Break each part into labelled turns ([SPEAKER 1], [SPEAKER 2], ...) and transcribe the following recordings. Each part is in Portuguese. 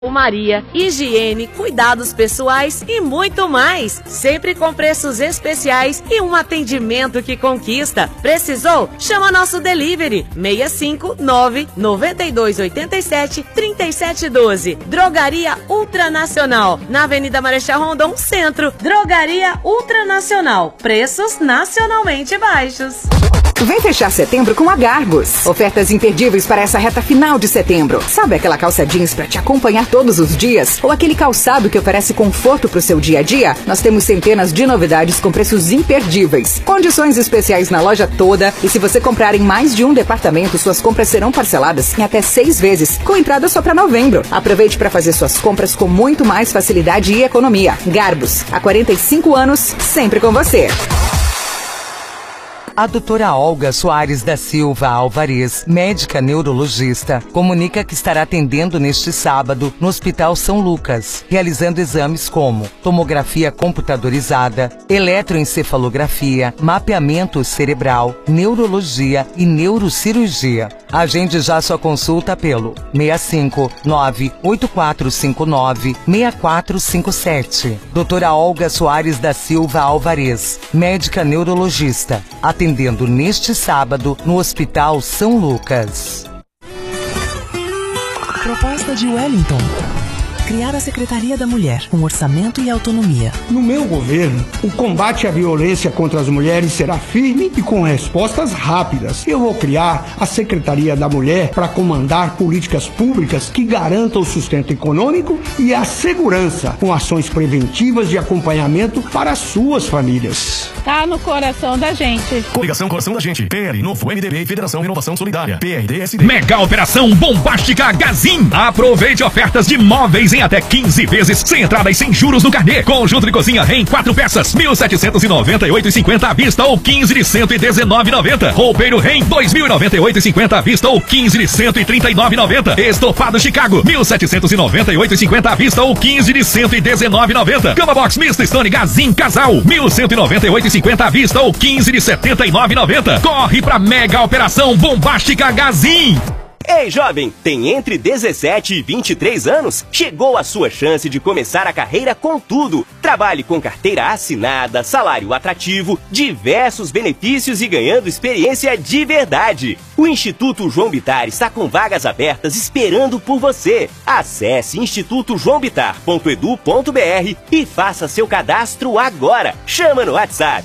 [SPEAKER 1] Maria, higiene, cuidados pessoais e muito mais. Sempre com preços especiais e um atendimento que conquista. Precisou? Chama nosso delivery 659-9287-3712. Drogaria Ultranacional, na Avenida Marechal Rondon, Centro. Drogaria Ultranacional. Preços nacionalmente baixos.
[SPEAKER 2] Vem fechar setembro com a Garbus. Ofertas imperdíveis para essa reta final de setembro. Sabe aquela calça jeans para te acompanhar todos os dias? Ou aquele calçado que oferece conforto para o seu dia a dia? Nós temos centenas de novidades com preços imperdíveis. Condições especiais na loja toda. E se você comprar em mais de um departamento, suas compras serão parceladas em até 6 vezes, com entrada só para novembro. Aproveite para fazer suas compras com muito mais facilidade e economia. Garbus, há 45 anos, sempre com você.
[SPEAKER 3] A doutora Olga Soares da Silva Alvarez, médica neurologista, comunica que estará atendendo neste sábado no Hospital São Lucas, realizando exames como tomografia computadorizada, eletroencefalografia, mapeamento cerebral, neurologia e neurocirurgia. Agende já sua consulta pelo 659-8459-6457. Doutora Olga Soares da Silva Alvarez, médica neurologista, atendendo neste sábado no Hospital São Lucas.
[SPEAKER 4] Proposta de Wellington: criar a Secretaria da Mulher, com orçamento e autonomia.
[SPEAKER 5] No meu governo, o combate à violência contra as mulheres será firme e com respostas rápidas. Eu vou criar a Secretaria da Mulher para comandar políticas públicas que garantam o sustento econômico e a segurança, com ações preventivas de acompanhamento para as suas famílias.
[SPEAKER 6] Tá no coração da gente.
[SPEAKER 7] Coligação Coração da Gente. PL, Novo MDB e Federação Renovação Solidária. PRDSB.
[SPEAKER 8] Mega Operação Bombástica Gazin. Aproveite ofertas de móveis em até 15 vezes, sem entrada e sem juros no carnê. Conjunto de cozinha REM 4 peças, 1.798,50 à vista ou 15 de 119,90. Roupeiro REM 2.098,50 à vista ou 15 de 139,90. Estofado Chicago 1.798,50 à vista ou 15 de 119,90. Cama Box Mista Stone Gazin Casal 1.198,50 à vista ou 15 de 79,90. Corre pra Mega Operação Bombástica Gazin.
[SPEAKER 9] Ei, jovem, tem entre 17 e 23 anos? Chegou a sua chance de começar a carreira com tudo. Trabalhe com carteira assinada, salário atrativo, diversos benefícios e ganhando experiência de verdade. O Instituto João Bittar está com vagas abertas esperando por você. Acesse institutojoaobitar.edu.br e faça seu cadastro agora. Chama no WhatsApp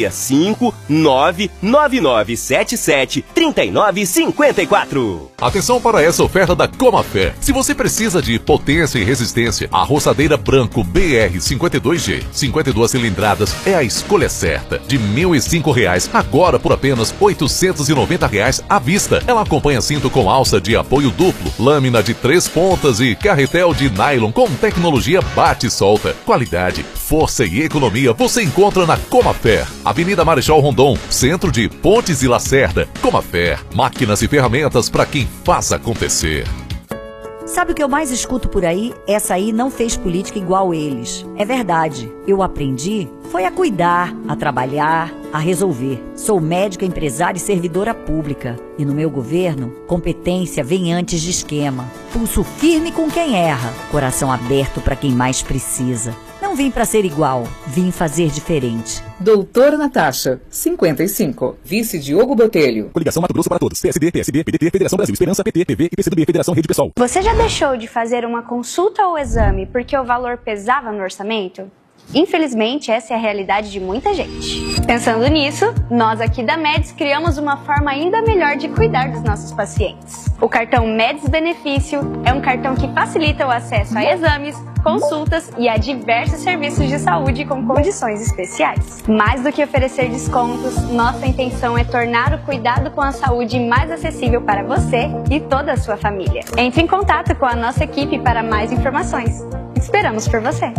[SPEAKER 9] 65999773954.
[SPEAKER 10] Atenção para essa oferta da Comafé. Se você precisa de potência e resistência, a roçadeira branco BR-52G, 52 cilindradas, é a escolha certa. De R$ 1.005, agora por apenas R$ 890 à vista. Ela acompanha cinto com alça de apoio duplo, lâmina de 3 pontas e carretel de nylon com tecnologia bate-solta. Qualidade, força e economia você encontra na Comafé. Avenida Marechal Rondon, centro de Pontes e Lacerda. Comafé, máquinas e ferramentas para quem faz acontecer.
[SPEAKER 11] Sabe o que eu mais escuto por aí? Essa aí não fez política igual eles. É verdade. Eu aprendi foi a cuidar, a trabalhar, a resolver. Sou médica, empresária e servidora pública. E no meu governo, competência vem antes de esquema. Pulso firme com quem erra. Coração aberto para quem mais precisa. Não vim para ser igual, vim fazer diferente.
[SPEAKER 2] Doutora Natasha, 55. Vice Diogo Botelho.
[SPEAKER 7] Coligação Mato Grosso para Todos. PSD, PSB, PDT, Federação Brasil, Esperança, PT, PV e PCdoB, Federação Rede Pessoal.
[SPEAKER 12] Você já deixou de fazer uma consulta ou exame porque o valor pesava no orçamento? Infelizmente, essa é a realidade de muita gente. Pensando nisso, nós aqui da Médis criamos uma forma ainda melhor de cuidar dos nossos pacientes. O cartão Médis Benefício é um cartão que facilita o acesso a exames, consultas e a diversos serviços de saúde com condições especiais. Mais do que oferecer descontos, nossa intenção é tornar o cuidado com a saúde mais acessível para você e toda a sua família. Entre em contato com a nossa equipe para mais informações. Esperamos por você!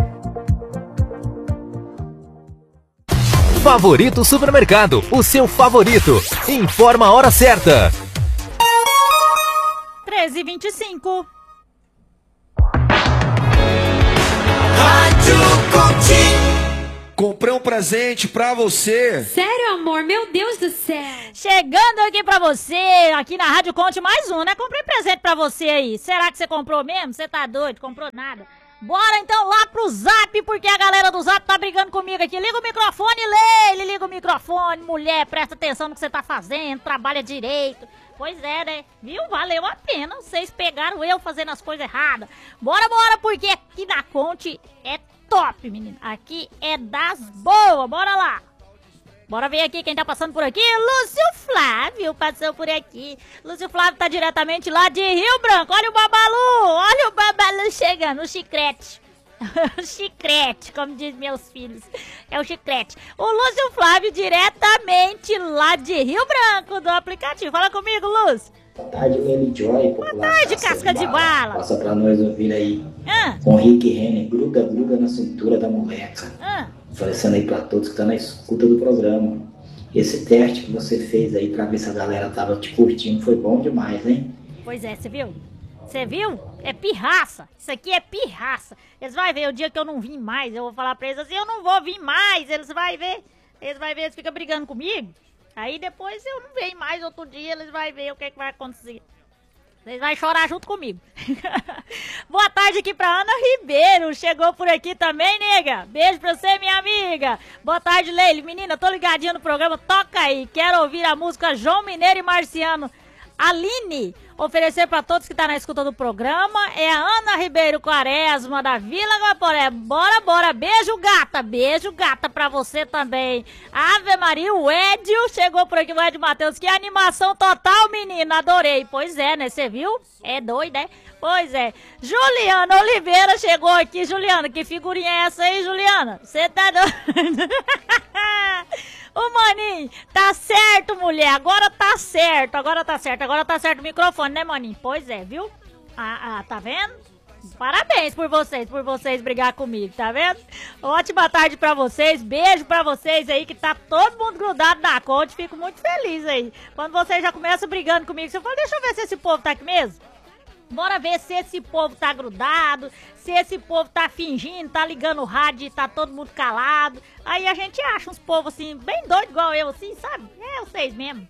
[SPEAKER 13] Favorito Supermercado, o seu favorito. Informa a hora certa.
[SPEAKER 6] 13h25.
[SPEAKER 14] Rádio Cotim. Comprou presente pra você.
[SPEAKER 15] Sério, amor? Meu Deus do céu.
[SPEAKER 16] Chegando aqui pra você, aqui na Rádio Conte mais um, né? Comprei presente pra você aí. Será que você comprou mesmo? Você tá doido? Comprou nada. Bora então lá pro Zap, porque a galera do Zap tá brigando comigo aqui. Liga o microfone, Leile, liga o microfone. Mulher, presta atenção no que você tá fazendo, trabalha direito. Pois é, né? Viu? Valeu a pena. Vocês pegaram eu fazendo as coisas erradas. Bora, porque aqui na Conte é top, menino. Aqui é das boas. Bora lá. Bora ver aqui quem tá passando por aqui. Lúcio Flávio passou por aqui. Lúcio Flávio tá diretamente lá de Rio Branco. Olha o Babalu chegando, o chiclete. O chiclete, como diz meus filhos. É o chiclete. O Lúcio Flávio diretamente lá de Rio Branco, do aplicativo. Fala comigo, Lúcio.
[SPEAKER 17] Boa tarde, Lely Joy.
[SPEAKER 16] Boa tarde, casca de bala.
[SPEAKER 17] Passa pra nós ouvir aí. Com Rick Renner, gruda na cintura da moleca. Oferecendo aí pra todos que estão na escuta do programa. Esse teste que você fez aí pra ver se a galera tava te curtindo foi bom demais, hein?
[SPEAKER 16] Pois é, você viu? Você viu? É pirraça. Isso aqui é pirraça. Eles vão ver o dia que eu não vim mais. Eu vou falar pra eles assim, eu não vou vir mais. Eles vão ver. Eles ficam brigando comigo. Aí depois eu não venho mais outro dia. Eles vão ver o que vai acontecer. Vocês vão chorar junto comigo. Boa tarde aqui pra Ana Ribeiro. Chegou por aqui também, nega. Beijo pra você, minha amiga. Boa tarde, Leile. Menina, tô ligadinha no programa. Toca aí. Quero ouvir a música João Mineiro e Marciano. Aline, oferecer pra todos que tá na escuta do programa. É a Ana Ribeiro Quaresma, da Vila Guaporé. Bora. Beijo, gata, pra você também. Ave Maria, o Edio chegou por aqui, o Edio Matheus. Que animação total, menina, adorei. Pois é, né, você viu? É doido, né? Pois é. Juliana Oliveira chegou aqui. Juliana, que figurinha é essa aí, Juliana? Você tá doido? Ô, maninho, tá certo, mulher. Agora tá certo o microfone, né, maninho? Pois é, viu? Tá vendo? Parabéns por vocês brigar comigo, tá vendo? Ótima tarde pra vocês, beijo pra vocês aí, que tá todo mundo grudado na conta. Fico muito feliz aí. Quando vocês já começam brigando comigo, você fala, deixa eu ver se esse povo tá aqui mesmo. Bora ver se esse povo tá grudado, se esse povo tá fingindo, tá ligando o rádio e tá todo mundo calado. Aí a gente acha uns povos assim, bem doido igual eu assim, sabe? É vocês mesmo.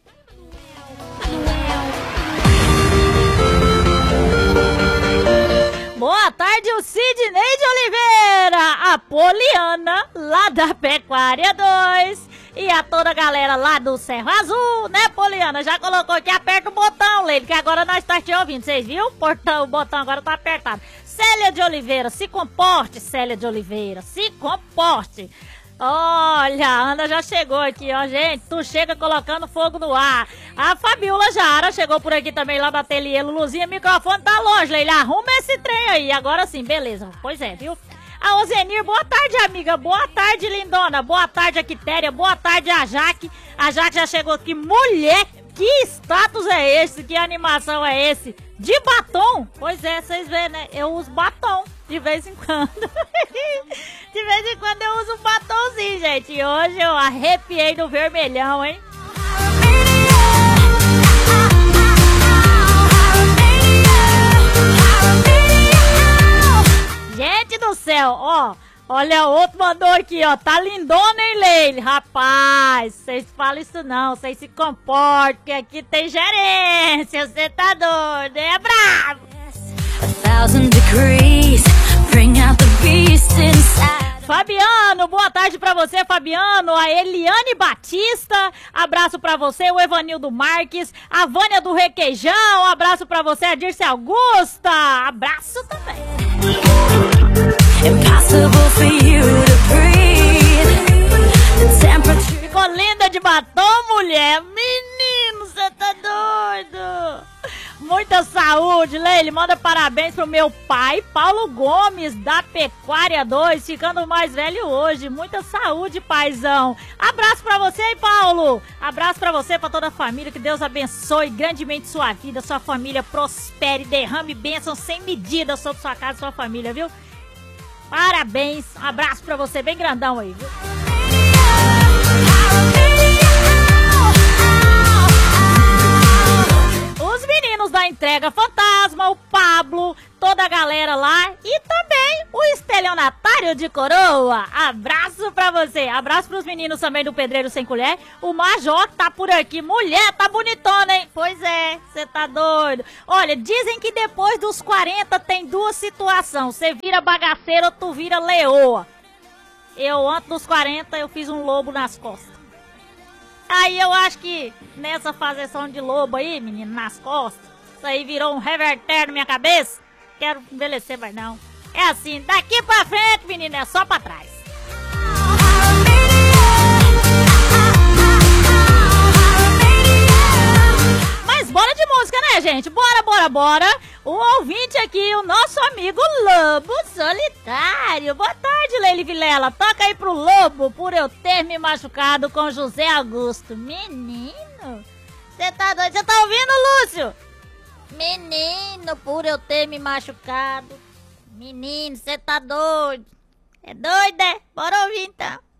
[SPEAKER 16] Boa tarde, o Sidney de Oliveira, a Poliana, lá da Pecuária 2. E a toda a galera lá do Cerro Azul, né, Poliana? Já colocou aqui, aperta o botão, Leile, que agora nós tá te ouvindo, vocês viram? O botão agora tá apertado. Célia de Oliveira, se comporte, Célia de Oliveira, se comporte. Olha, a Ana já chegou aqui, ó, gente, tu chega colocando fogo no ar. A Fabiola Jara chegou por aqui também, lá do ateliê Luluzinha, microfone tá longe, Leila, arruma esse trem aí, agora sim, beleza, pois é, viu? A Ozenir, boa tarde, amiga, boa tarde, lindona, boa tarde, a Quitéria, boa tarde, a Jaque já chegou aqui, mulher, que status é esse, que animação é esse? De batom? Pois é, vocês vêem, né, eu uso batom. De vez em quando. De vez em quando eu uso um batomzinho, gente. E hoje eu arrepiei no vermelhão, hein? Gente do céu, ó. Olha, o outro mandou aqui, ó. Tá lindona, hein, Leile? Rapaz, vocês falam isso não. Vocês se comportam, que aqui tem gerência. Você tá doido, é bravo. Fabiano, boa tarde pra você, Fabiano. A Eliane Batista, abraço pra você. O Evanildo Marques, a Vânia do Requeijão, abraço pra você. A Dirce Augusta, abraço também. Ficou linda de batom, mulher. Menino, você tá doido. Muita saúde, Leile. Manda parabéns pro meu pai, Paulo Gomes, da Pecuária 2, ficando mais velho hoje. Muita saúde, paizão. Abraço pra você, hein, Paulo. Abraço pra você, pra toda a família. Que Deus abençoe grandemente sua vida, sua família prospere, derrame bênçãos sem medida sobre sua casa e sua família, viu? Parabéns. Abraço pra você, bem grandão aí, viu? Os meninos da Entrega Fantasma, o Pablo, toda a galera lá e também o estelionatário de coroa, abraço pra você. Abraço pros meninos também do Pedreiro Sem Colher. O Major tá por aqui. Mulher, tá bonitona, hein? Pois é, você tá doido. Olha, dizem que depois dos 40 tem duas situações. Você vira bagaceiro ou tu vira leoa. Eu, antes dos 40, eu fiz um lobo nas costas. Aí eu acho que nessa fazeção de lobo aí, menino, nas costas, isso aí virou um reverter na minha cabeça. Quero envelhecer mais não. É assim, daqui pra frente, menino, é só pra trás. Mas bora de música, né, gente? Bora, bora, bora. O ouvinte aqui, o nosso amigo Lobo Solitário. Boa tarde, Leili Vilela. Toca aí pro Lobo, por eu ter me machucado com José Augusto. Menino, você tá doido? Você tá ouvindo, Lúcio? Menino, por eu ter me machucado. Menino, você tá doido? É doido, é? Bora ouvir então.